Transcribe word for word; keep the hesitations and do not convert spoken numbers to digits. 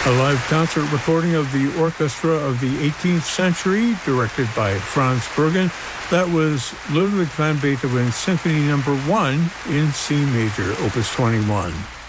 A live concert recording of the Orchestra of the eighteenth Century, directed by Franz Bergen. That was Ludwig van Beethoven Symphony Number One in C major, Opus twenty-one.